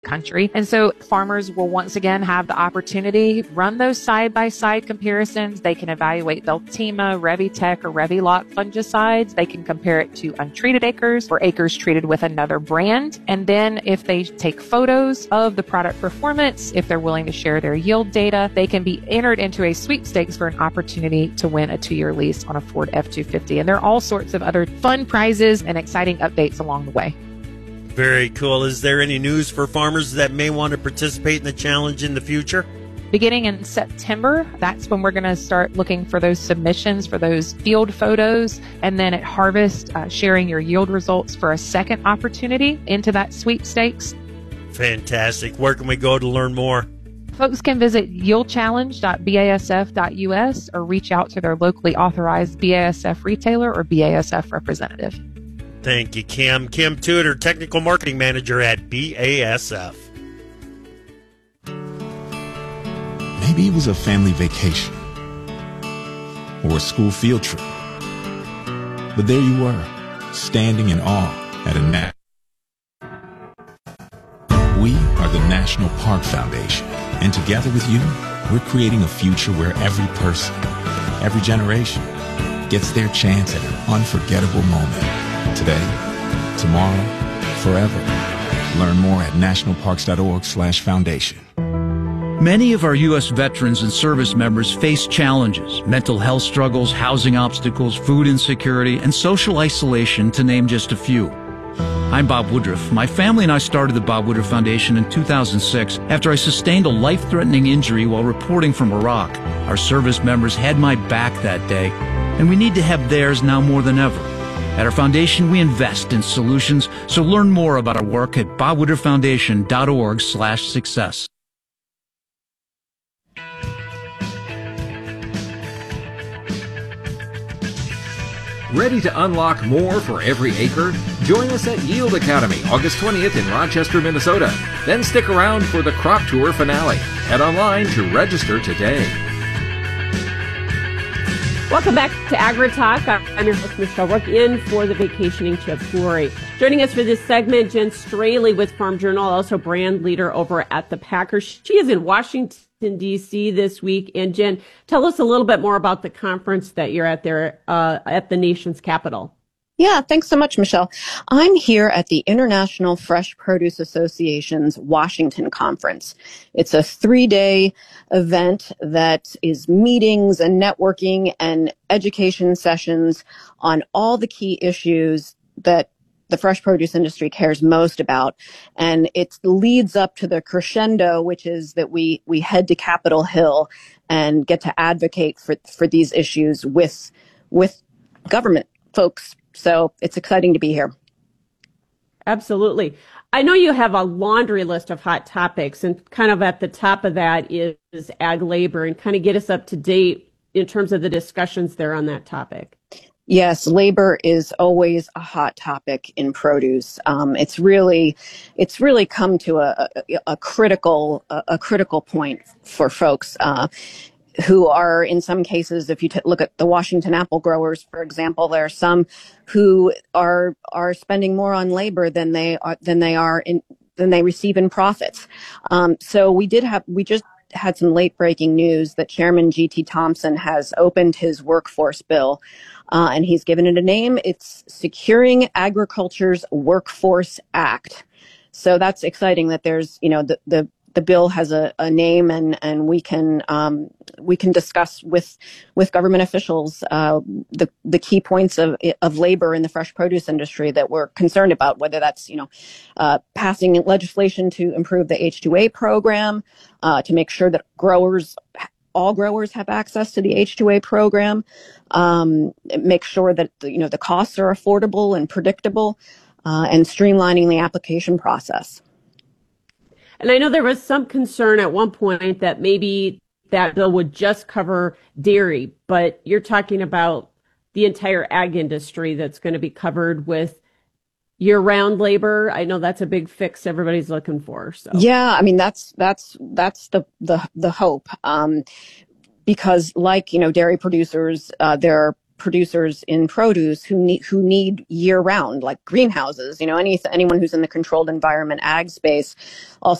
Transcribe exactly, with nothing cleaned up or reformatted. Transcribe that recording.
country. And so farmers will once again have the opportunity, run those side-by-side comparisons. They can evaluate Veltima, Revitec, or Reviloc fungicides. They can compare it to untreated acres or acres treated with another brand. And then if they take photos of the product performance, if they're willing to share their yield data, they can be entered into a sweepstakes for an opportunity to win a two-year lease on a Ford F two fifty. And there are all sorts of other fun prizes and exciting updates along the way. Very cool. Is there any news for farmers that may want to participate in the challenge in the future? Beginning in September, that's when we're going to start looking for those submissions for those field photos. And then at harvest, uh, sharing your yield results for a second opportunity into that sweepstakes. Fantastic. Where can we go to learn more? Folks can visit yield challenge dot B A S F dot U S or reach out to their locally authorized B A S F retailer or B A S F representative. Thank you, Kim. Kim Tudor, Technical Marketing Manager at B A S F. Maybe it was a family vacation or a school field trip. But there you were, standing in awe at a nat. We are the National Park Foundation, and together with you, we're creating a future where every person, every generation, gets their chance at an unforgettable moment. Today, tomorrow, forever. Learn more at nationalparks.org slash foundation. Many of our U S veterans and service members face challenges, mental health struggles, housing obstacles, food insecurity, and social isolation, to name just a few. I'm Bob Woodruff. My family and I started the Bob Woodruff Foundation in two thousand six after I sustained a life-threatening injury while reporting from Iraq. Our service members had my back that day, and we need to have theirs now more than ever. At our foundation, we invest in solutions, so learn more about our work at bob woodruff foundation dot org slash success. Ready to unlock more for every acre? Join us at Yield Academy, August twentieth in Rochester, Minnesota. Then stick around for the Crop Tour finale. Head online to register today. Welcome back to AgriTalk. I'm your host, Michelle Rook, in for the vacationing Chip Flory. Joining us for this segment, Jen Straley with Farm Journal, also brand leader over at the Packers. She is in Washington, D C this week. And Jen, tell us a little bit more about the conference that you're at there uh, at the nation's capital. Yeah, thanks so much, Michelle. I'm here at the International Fresh Produce Association's Washington Conference. It's a three-day event that is meetings and networking and education sessions on all the key issues that the fresh produce industry cares most about. And it leads up to the crescendo, which is that we, we head to Capitol Hill and get to advocate for, for these issues with, with government folks. So it's exciting to be here. Absolutely. I know you have a laundry list of hot topics, and kind of at the top of that is, is ag labor, and kind of get us up to date in terms of the discussions there on that topic. Yes, labor is always a hot topic in produce. Um, it's really, it's really come to a, a, a critical, a, a critical point for folks. Uh, who are, in some cases, if you t- look at the Washington apple growers, for example, there are some who are are spending more on labor than they are than they are in than they receive in profits. Um, so we did have we just had some late breaking news that Chairman G T Thompson has opened his workforce bill, uh, and he's given it a name. It's Securing Agriculture's Workforce Act. So that's exciting that there's, you know, the the the bill has a, a name, and, and we can um, we can discuss with with government officials uh, the the key points of of labor in the fresh produce industry that we're concerned about. Whether that's you know uh, passing legislation to improve the H two A program, uh, to make sure that growers, all growers, have access to the H two A program, um, make sure that you know the costs are affordable and predictable, uh, and streamlining the application process. And I know there was some concern at one point that maybe that bill would just cover dairy, but you're talking about the entire ag industry that's going to be covered with year-round labor. I know that's a big fix everybody's looking for. So yeah, I mean that's that's that's the the the hope, um, because like you know dairy producers, uh, there are producers in produce who need who need year round, like greenhouses. You know, any anyone who's in the controlled environment ag space also